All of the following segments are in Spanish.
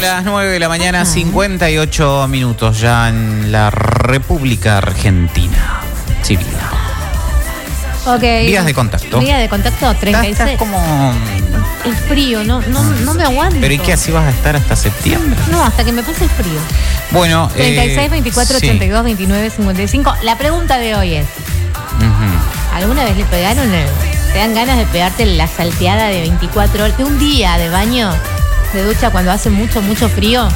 las 9 de la mañana, 58 minutos ya en la República Argentina. Sí, vida. Ok. Vías de contacto. Vía de contacto 36. Estás como... El frío, no me aguanto. ¿Pero y qué, así vas a estar hasta septiembre? No, hasta que me pase el frío. Bueno, 36, 24, sí. 82, 29, 55. La pregunta de hoy es: ¿alguna vez le pegaron te dan ganas de pegarte la salteada de 24 horas, de un día de baño, de ducha cuando hace mucho frío?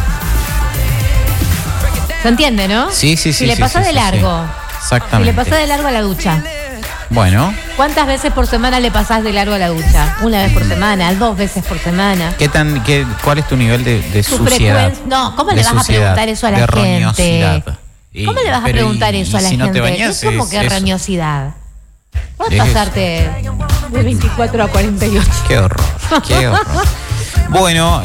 ¿Se entiende, no? Sí. Si le pasás de largo. Exactamente. Si le pasás de largo a la ducha. Bueno. ¿Cuántas veces por semana le pasás de largo a la ducha? ¿Una vez por semana? ¿2 veces por semana? ¿Cuál es tu nivel de suciedad? No, ¿cómo le vas a preguntar eso a la gente? ¿Cómo le vas a preguntar eso a la gente? No te bañas, ¿Cómo que es roñosidad? Puedes pasarte de 24 a 48. Qué horror, qué horror. Bueno,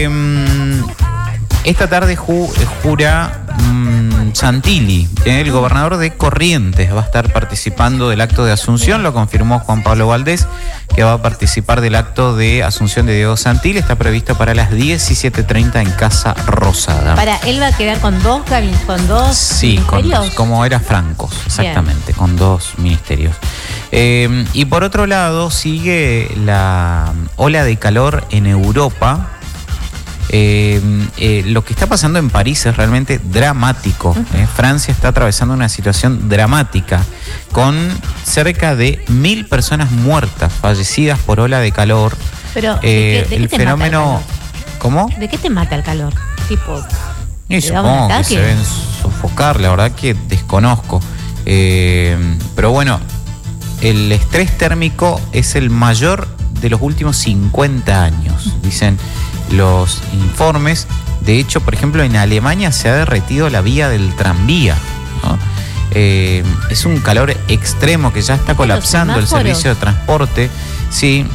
esta tarde jura Santilli, el gobernador de Corrientes, va a estar participando del acto de Asunción. Lo confirmó Juan Pablo Valdés, que va a participar del acto de Asunción de Diego Santilli. Está previsto para las 17:30 en Casa Rosada. Él va a quedar con dos sí, ministerios. Como era Francos, exactamente. Bien. Con 2 ministerios. Y por otro lado, sigue la ola de calor en Europa. Lo que está pasando en París es realmente dramático. Francia está atravesando una situación dramática con cerca de 1000 personas muertas, fallecidas por ola de calor. Pero ¿de qué te fenómeno, mata el calor? ¿Cómo? ¿De qué te mata el calor? Tipo, y supongo que se deben sofocar, la verdad que desconozco. Pero bueno, el estrés térmico es el mayor de los últimos 50 años, dicen los informes. De hecho, por ejemplo, en Alemania se ha derretido la vía del tranvía, ¿no? Es un calor extremo que ya está colapsando el servicio de transporte. Sí.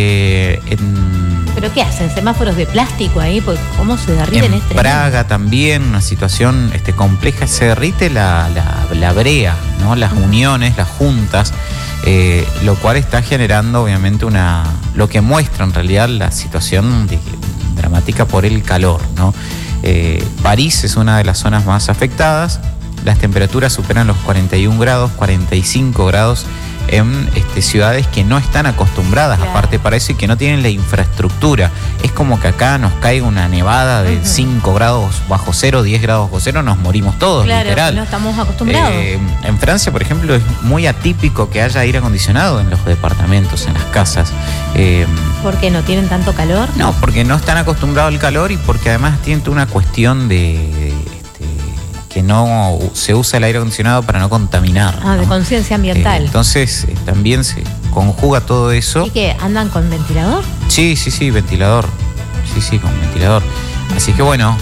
¿Pero qué hacen? ¿Semáforos de plástico ahí? ¿Cómo se derriten? En Praga también, una situación compleja. Se derrite la brea, ¿no? Las uniones, las juntas, lo cual está generando obviamente lo que muestra en realidad la situación dramática por el calor, ¿no? París es una de las zonas más afectadas. Las temperaturas superan los 41 grados, 45 grados en ciudades que no están acostumbradas, claro, aparte para eso, y que no tienen la infraestructura. Es como que acá nos caiga una nevada de 5 grados bajo cero, 10 grados bajo cero, nos morimos todos, claro, literal. No estamos acostumbrados. En Francia, por ejemplo, es muy atípico que haya aire acondicionado en los departamentos, en las casas. ¿Por qué no tienen tanto calor? No, porque no están acostumbrados al calor y porque además tienen una cuestión que no se usa el aire acondicionado para no contaminar. ¿no? De conciencia ambiental. Entonces también se conjuga todo eso. ¿Y qué? ¿Andan con ventilador? Sí, ventilador. Sí, con ventilador. Así que bueno,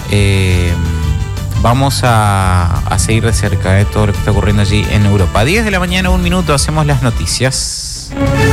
vamos a seguir de cerca todo lo que está ocurriendo allí en Europa. 10 de la mañana, 1 minuto, hacemos las noticias.